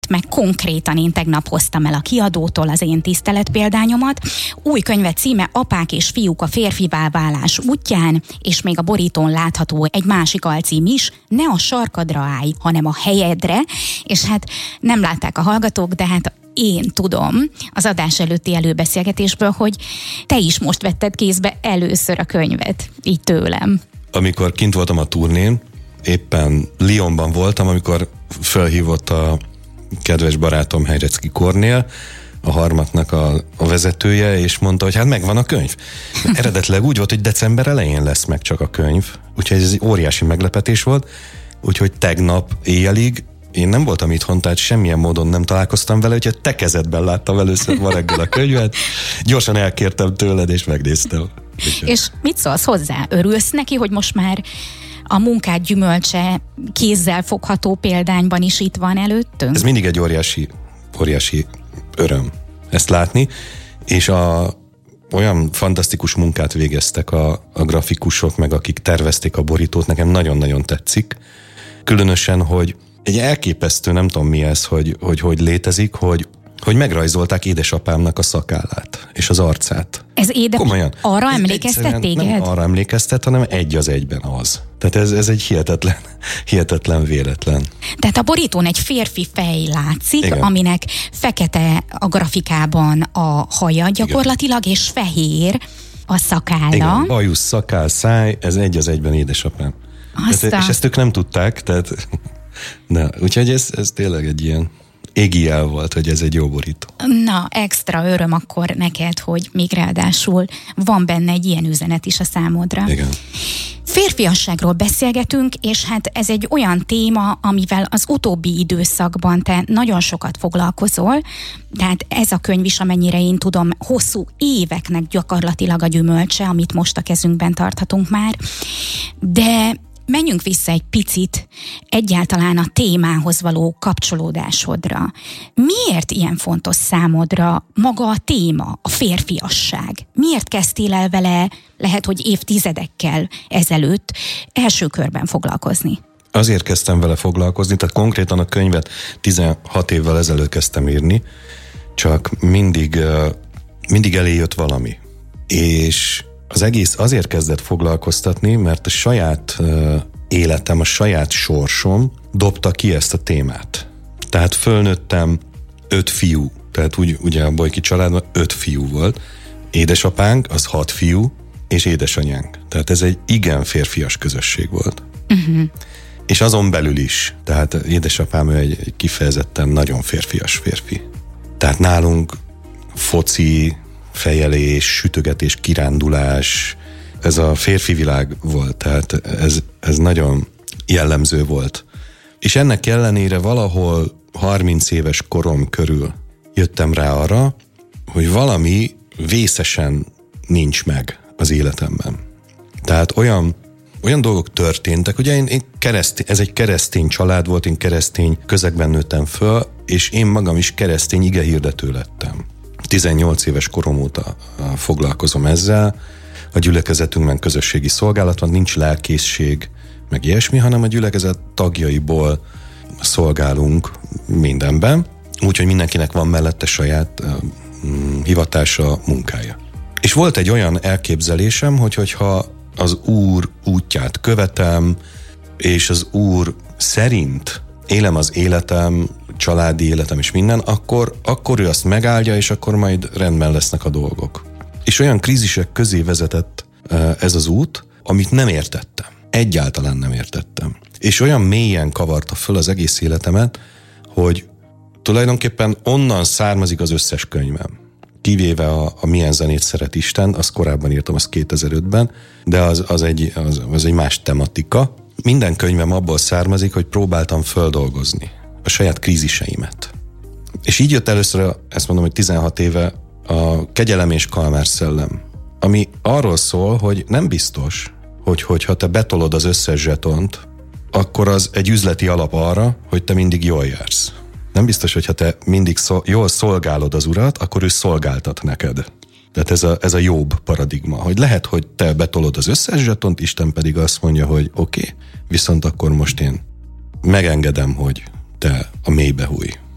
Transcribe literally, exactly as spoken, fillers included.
meg konkrétan én tegnap hoztam el a kiadótól az én tiszteletpéldányomat. Új könyve címe Apák és fiúk a férfivá válás útján, és még a borítón látható egy másik alcím is, Ne a sarkadra állj, hanem a helyedre, és hát nem látták a hallgatók, de hát én tudom az adás előtti előbeszélgetésből, hogy te is most vetted kézbe először a könyvet, így tőlem. Amikor kint voltam a turnén, éppen Lyonban voltam, amikor felhívott a kedves barátom Helyrecki Kornél, a Harmatnak a, a vezetője, és mondta, hogy hát megvan a könyv. Eredetileg úgy volt, hogy december elején lesz meg csak a könyv, úgyhogy ez egy óriási meglepetés volt, úgyhogy tegnap éjjelig én nem voltam itthon, tehát semmilyen módon nem találkoztam vele, úgyhogy te kezedben láttam először ma reggel a könyvet. Gyorsan elkértem tőled, és megnéztem. Úgyhogy. És mit szólsz hozzá? Örülsz neki, hogy most már a munkád gyümölcse kézzel fogható példányban is itt van előttünk? Ez mindig egy óriási, óriási öröm ezt látni, és a, olyan fantasztikus munkát végeztek a, a grafikusok, meg akik tervezték a borítót, nekem nagyon-nagyon tetszik. Különösen, hogy egy elképesztő, nem tudom mi ez, hogy hogy, hogy létezik, hogy, hogy megrajzolták édesapámnak a szakállát és az arcát. Ez édes... Komolyan. Arra emlékeztet téged? Nem arra emlékeztet, hanem egy az egyben az. Tehát ez, ez egy hihetetlen, hihetetlen véletlen. Tehát a borítón egy férfi fej látszik, igen, aminek fekete a grafikában a haja gyakorlatilag, igen, és fehér a szakálla. Igen, bajusz, szakál, száj, ez egy az egyben édesapám. Tehát, és ezt ők nem tudták, tehát... Na, úgyhogy ez, ez tényleg egy ilyen égi jel volt, hogy ez egy jó borító. Na, extra öröm akkor neked, hogy még ráadásul van benne egy ilyen üzenet is a számodra. Igen. Férfiasságról beszélgetünk, és hát ez egy olyan téma, amivel az utóbbi időszakban te nagyon sokat foglalkozol, tehát ez a könyv is, amennyire én tudom, hosszú éveknek gyakorlatilag a gyümölcse, amit most a kezünkben tarthatunk már, de menjünk vissza egy picit egyáltalán a témához való kapcsolódásodra. Miért ilyen fontos számodra maga a téma, a férfiasság? Miért kezdtél el vele, lehet, hogy évtizedekkel ezelőtt első körben foglalkozni? Azért kezdtem vele foglalkozni, tehát konkrétan a könyvet tizenhat évvel ezelőtt kezdtem írni, csak mindig, mindig elé jött valami. És az egész azért kezdett foglalkoztatni, mert a saját uh, életem, a saját sorsom dobta ki ezt a témát. Tehát fölnőttem öt fiú, tehát úgy, ugye a Bolyky családban öt fiú volt. Édesapánk, az hat fiú, és édesanyánk. Tehát ez egy igen férfias közösség volt. Uh-huh. És azon belül is, tehát édesapám ő egy, egy kifejezetten nagyon férfias férfi. Tehát nálunk foci, fejelés, sütögetés, kirándulás, ez a férfi világ volt, tehát ez, ez nagyon jellemző volt. És ennek ellenére valahol harminc éves korom körül jöttem rá arra, hogy valami vészesen nincs meg az életemben. Tehát olyan, olyan dolgok történtek, ugye én, én keresztény, ez egy keresztény család volt, én keresztény közegben nőttem föl, és én magam is keresztény igehirdető lettem. tizennyolc éves korom óta foglalkozom ezzel, a gyülekezetünkben közösségi szolgálat van, nincs lelkészség, meg ilyesmi, hanem a gyülekezet tagjaiból szolgálunk mindenben, úgyhogy mindenkinek van mellette saját uh, hivatása, munkája. És volt egy olyan elképzelésem, hogy hogyha az Úr útját követem, és az Úr szerint élem az életem, családi életem és minden, akkor, akkor ő azt megáldja, és akkor majd rendben lesznek a dolgok. És olyan krízisek közé vezetett ez az út, amit nem értettem. Egyáltalán nem értettem. És olyan mélyen kavarta föl az egész életemet, hogy tulajdonképpen onnan származik az összes könyvem. Kivéve a, a Milyen zenét szeret Isten, azt korábban írtam, az kétezer-ötben, de az, az, egy, az, az egy más tematika. Minden könyvem abból származik, hogy próbáltam földolgozni a saját kríziseimet. És így jött először, ezt mondom, hogy tizenhat éve a Kegyelem és Kalmár szellem, ami arról szól, hogy nem biztos, hogy hogyha te betolod az összes zsetont, akkor az egy üzleti alap arra, hogy te mindig jól jársz. Nem biztos, hogyha te mindig szol, jól szolgálod az Urat, akkor ő szolgáltat neked. Tehát ez a, ez a jobb paradigma, hogy lehet, hogy te betolod az összes zsetont, Isten pedig azt mondja, hogy oké, okay, viszont akkor most én megengedem, hogy te a mélybe hújj.